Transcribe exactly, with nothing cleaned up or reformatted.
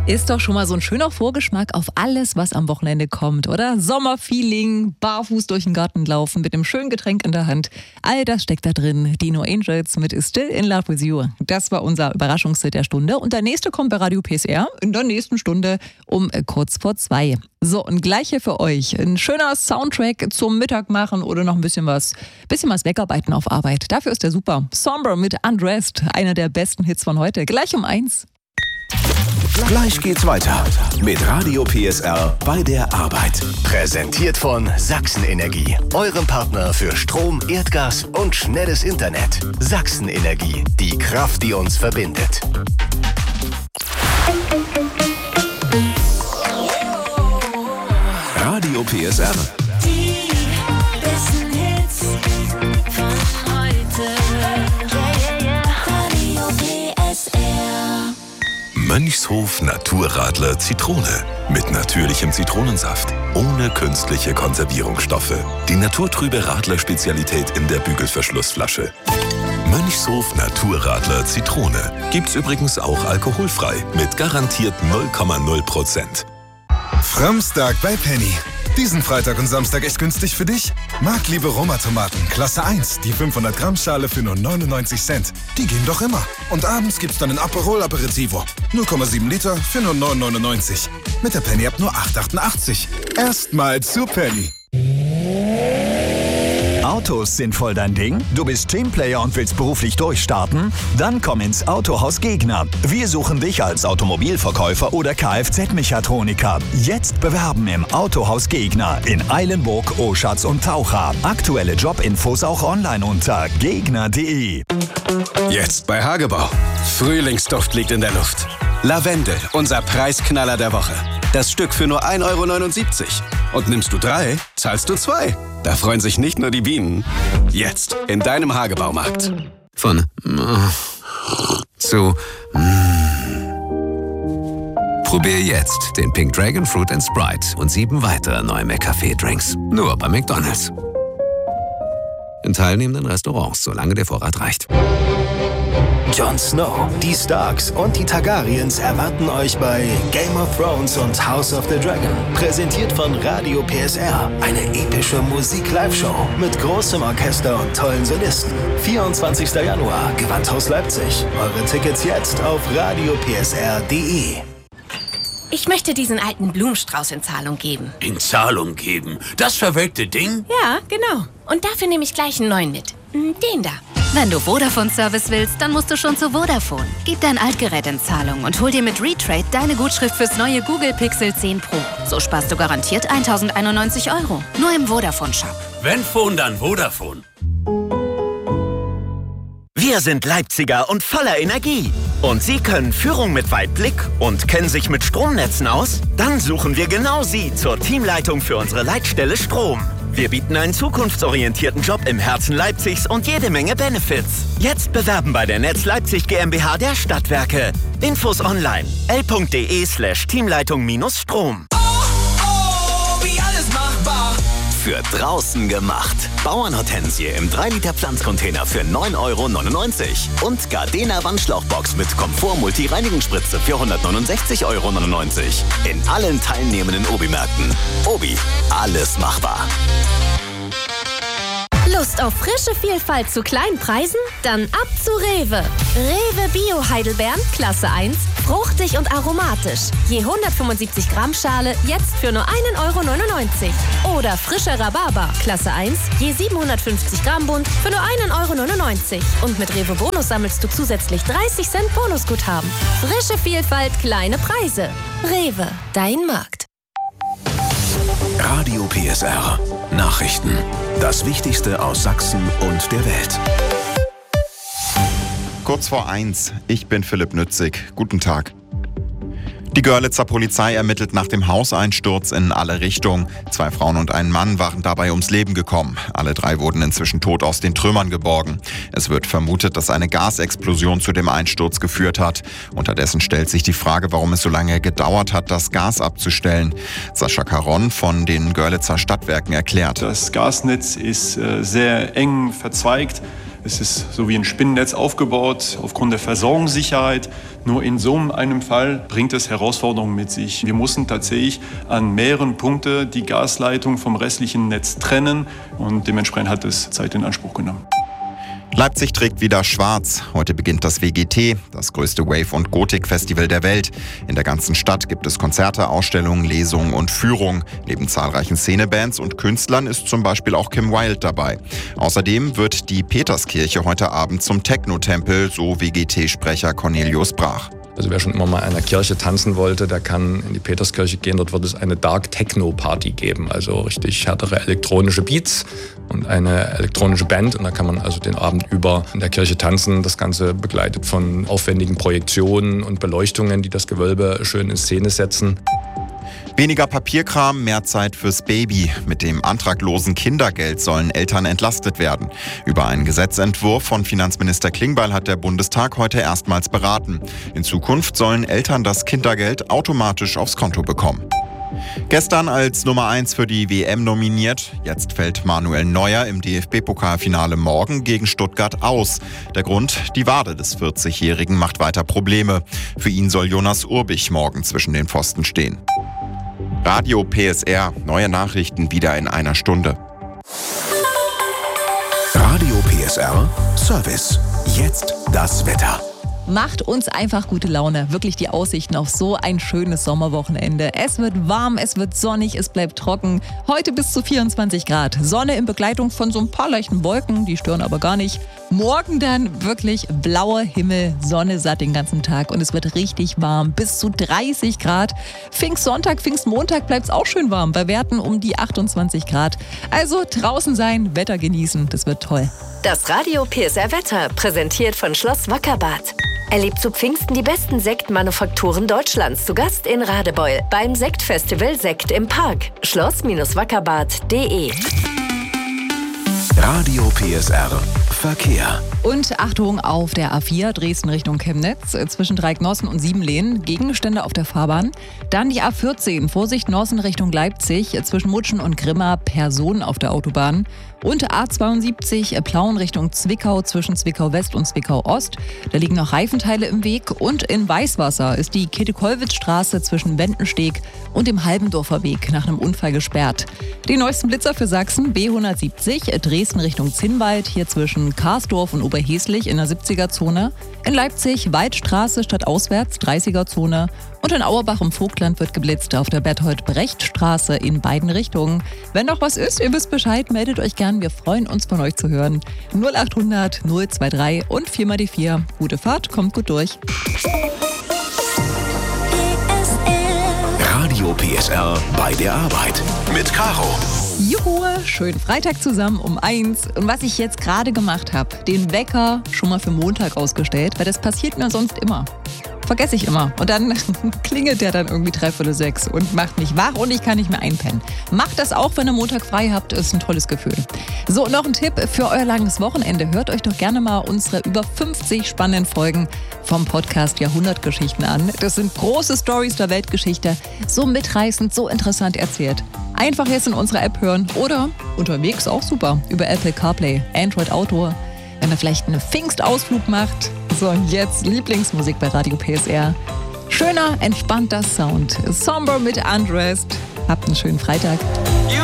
Ist doch schon mal so ein schöner Vorgeschmack auf alles, was am Wochenende kommt, oder? Sommerfeeling, barfuß durch den Garten laufen mit einem schönen Getränk in der Hand. All das steckt da drin. Die No Angels mit Still in Love with You. Das war unser Überraschungshit der Stunde. Und der nächste kommt bei Radio P S R in der nächsten Stunde um kurz vor zwei. So, und gleich hier für euch ein schöner Soundtrack zum Mittag machen oder noch ein bisschen was, bisschen was wegarbeiten auf Arbeit. Dafür ist der super. Somber mit Undressed, einer der besten Hits von heute. Gleich um eins. Gleich geht's weiter mit Radio P S R bei der Arbeit. Präsentiert von Sachsenenergie, eurem Partner für Strom, Erdgas und schnelles Internet. Sachsenenergie, die Kraft, die uns verbindet. Radio P S R. Die besten Hits von heute. Radio P S R. Mönchshof Naturradler Zitrone. Mit natürlichem Zitronensaft. Ohne künstliche Konservierungsstoffe. Die naturtrübe Radler-Spezialität in der Bügelverschlussflasche. Mönchshof Naturradler Zitrone. Gibt's übrigens auch alkoholfrei. Mit garantiert null Komma null Prozent. Framstag bei Penny. Diesen Freitag und Samstag echt günstig für dich? Marktliebe Roma-Tomaten, Klasse eins, die fünfhundert Gramm Schale für nur neunundneunzig Cent. Die gehen doch immer. Und abends gibt's dann ein Aperol Aperitivo. null Komma sieben Liter für nur neun neunundneunzig. Mit der Penny-App nur acht achtundachtzig. Erstmal zu Penny. Autos sind voll dein Ding? Du bist Teamplayer und willst beruflich durchstarten? Dann komm ins Autohaus Gegner. Wir suchen dich als Automobilverkäufer oder Kfz-Mechatroniker. Jetzt bewerben im Autohaus Gegner in Eilenburg, Oschatz und Taucha. Aktuelle Jobinfos auch online unter gegner punkt de. Jetzt bei Hagebau. Frühlingsduft liegt in der Luft. Lavendel, unser Preisknaller der Woche. Das Stück für nur ein Euro neunundsiebzig. Und nimmst du drei, zahlst du zwei. Da freuen sich nicht nur die Bienen. Jetzt in deinem Hagebaumarkt. Von äh, zu äh. Probier jetzt den Pink Dragon Fruit and Sprite und sieben weitere neue McCafé-Drinks. Nur bei McDonald's. In teilnehmenden Restaurants, solange der Vorrat reicht. Jon Snow, die Starks und die Targaryens erwarten euch bei Game of Thrones und House of the Dragon. Präsentiert von Radio P S R. Eine epische Musik-Live-Show mit großem Orchester und tollen Solisten. vierundzwanzigster Januar, Gewandhaus Leipzig. Eure Tickets jetzt auf radio p s r punkt de. Ich möchte diesen alten Blumenstrauß in Zahlung geben. In Zahlung geben? Das verwelkte Ding? Ja, genau. Und dafür nehme ich gleich einen neuen mit. Den da. Wenn du Vodafone-Service willst, dann musst du schon zu Vodafone. Gib dein Altgerät in Zahlung und hol dir mit Retrade deine Gutschrift fürs neue Google Pixel zehn Pro. So sparst du garantiert eintausendeinundneunzig Euro. Nur im Vodafone-Shop. Wenn Phone, dann Vodafone. Wir sind Leipziger und voller Energie. Und Sie können Führung mit Weitblick und kennen sich mit Stromnetzen aus? Dann suchen wir genau Sie zur Teamleitung für unsere Leitstelle Strom. Wir bieten einen zukunftsorientierten Job im Herzen Leipzigs und jede Menge Benefits. Jetzt bewerben bei der Netz Leipzig GmbH der Stadtwerke. Infos online l punkt de slash Teamleitung minus Strom. Oh, oh, wie alles machbar. Für draußen gemacht. Bauernhortensie im drei Liter Pflanzcontainer für neun Euro neunundneunzig. Und Gardena Wandschlauchbox mit Komfort-Multi-Reinigungsspritze für hundertneunundsechzig Euro neunundneunzig. In allen teilnehmenden Obi-Märkten. Obi, alles machbar. Lust auf frische Vielfalt zu kleinen Preisen? Dann ab zu Rewe. Rewe Bio Heidelbeeren, Klasse eins, fruchtig und aromatisch. Je hundertfünfundsiebzig Gramm Schale, jetzt für nur ein Euro neunundneunzig. Oder frischer Rhabarber, Klasse eins, je siebenhundertfünfzig Gramm Bund, für nur ein Euro neunundneunzig. Und mit Rewe Bonus sammelst du zusätzlich dreißig Cent Bonusguthaben. Frische Vielfalt, kleine Preise. Rewe, dein Markt. Radio P S R. Nachrichten. Das Wichtigste aus Sachsen und der Welt. Kurz vor eins. Ich bin Philipp Nützig. Guten Tag. Die Görlitzer Polizei ermittelt nach dem Hauseinsturz in alle Richtungen. Zwei Frauen und ein Mann waren dabei ums Leben gekommen. Alle drei wurden inzwischen tot aus den Trümmern geborgen. Es wird vermutet, dass eine Gasexplosion zu dem Einsturz geführt hat. Unterdessen stellt sich die Frage, warum es so lange gedauert hat, das Gas abzustellen. Sascha Caron von den Görlitzer Stadtwerken erklärt. Das Gasnetz ist äh, sehr eng verzweigt. Es ist so wie ein Spinnennetz aufgebaut, aufgrund der Versorgungssicherheit. Nur in so einem Fall bringt es Herausforderungen mit sich. Wir mussten tatsächlich an mehreren Punkten die Gasleitung vom restlichen Netz trennen und dementsprechend hat es Zeit in Anspruch genommen. Leipzig trägt wieder schwarz. Heute beginnt das W G T, das größte Wave- und Gotik-Festival der Welt. In der ganzen Stadt gibt es Konzerte, Ausstellungen, Lesungen und Führungen. Neben zahlreichen Szenebands und Künstlern ist zum Beispiel auch Kim Wilde dabei. Außerdem wird die Peterskirche heute Abend zum Techno-Tempel, so W G T-Sprecher Cornelius Brach. Also wer schon immer mal in einer Kirche tanzen wollte, der kann in die Peterskirche gehen. Dort wird es eine Dark Techno Party geben, also richtig härtere elektronische Beats und eine elektronische Band. Und da kann man also den Abend über in der Kirche tanzen. Das Ganze begleitet von aufwendigen Projektionen und Beleuchtungen, die das Gewölbe schön in Szene setzen. Weniger Papierkram, mehr Zeit fürs Baby. Mit dem antraglosen Kindergeld sollen Eltern entlastet werden. Über einen Gesetzentwurf von Finanzminister Klingbeil hat der Bundestag heute erstmals beraten. In Zukunft sollen Eltern das Kindergeld automatisch aufs Konto bekommen. Gestern als Nummer eins für die W M nominiert. Jetzt fällt Manuel Neuer im D F B-Pokalfinale morgen gegen Stuttgart aus. Der Grund, die Wade des vierzigjährigen macht weiter Probleme. Für ihn soll Jonas Urbich morgen zwischen den Pfosten stehen. Radio P S R, neue Nachrichten wieder in einer Stunde. Radio P S R, Service. Jetzt das Wetter. Macht uns einfach gute Laune. Wirklich die Aussichten auf so ein schönes Sommerwochenende. Es wird warm, es wird sonnig, es bleibt trocken. Heute bis zu vierundzwanzig Grad. Sonne in Begleitung von so ein paar leichten Wolken, die stören aber gar nicht. Morgen dann wirklich blauer Himmel, Sonne satt den ganzen Tag und es wird richtig warm. Bis zu dreißig Grad. Pfingstsonntag, Pfingstmontag bleibt es auch schön warm. Bei Werten um die achtundzwanzig Grad. Also draußen sein, Wetter genießen, das wird toll. Das Radio P S R Wetter, präsentiert von Schloss Wackerbarth. Erlebt zu Pfingsten die besten Sektmanufakturen Deutschlands. Zu Gast in Radebeul beim Sektfestival Sekt im Park. schloss Wackerbarth punkt de. Radio P S R Verkehr. Und Achtung auf der A vier Dresden Richtung Chemnitz zwischen Dreiecknossen und Siebenlehn. Gegenstände auf der Fahrbahn. Dann die A vierzehn, Vorsicht Nossen Richtung Leipzig zwischen Mutschen und Grimma, Personen auf der Autobahn. Und A zweiundsiebzig Plauen Richtung Zwickau zwischen Zwickau West und Zwickau Ost. Da liegen noch Reifenteile im Weg. Und in Weißwasser ist die Käthe-Kollwitz-Straße zwischen Wendensteg und dem Halbendorfer Weg nach einem Unfall gesperrt. Die neuesten Blitzer für Sachsen: B hundertsiebzig Dresden Richtung Zinnwald, hier zwischen Karsdorf und Oberheslich in der siebziger-Zone. In Leipzig Waldstraße statt auswärts, dreißiger-Zone. Und in Auerbach im Vogtland wird geblitzt auf der Berthold-Brecht-Straße in beiden Richtungen. Wenn noch was ist, ihr wisst Bescheid, meldet euch gern. Wir freuen uns, von euch zu hören. null achthundert null dreiundzwanzig und vier mal die vier. Gute Fahrt, kommt gut durch. Radio P S R bei der Arbeit mit Caro. Juhu, schönen Freitag zusammen um eins. Und was ich jetzt gerade gemacht habe, den Wecker schon mal für Montag ausgestellt, weil das passiert mir sonst immer. Vergesse ich immer. Und dann klingelt der dann irgendwie dreiviertel sechs und macht mich wach und ich kann nicht mehr einpennen. Macht das auch, wenn ihr Montag frei habt, ist ein tolles Gefühl. So, noch ein Tipp für euer langes Wochenende. Hört euch doch gerne mal unsere über fünfzig spannenden Folgen vom Podcast Jahrhundertgeschichten an. Das sind große Storys der Weltgeschichte, so mitreißend, so interessant erzählt. Einfach jetzt in unserer App hören oder unterwegs auch super über Apple CarPlay, Android Auto. Wenn ihr vielleicht einen Pfingstausflug macht. So, und jetzt Lieblingsmusik bei Radio P S R. Schöner, entspannter Sound. Somber mit Undressed. Habt einen schönen Freitag.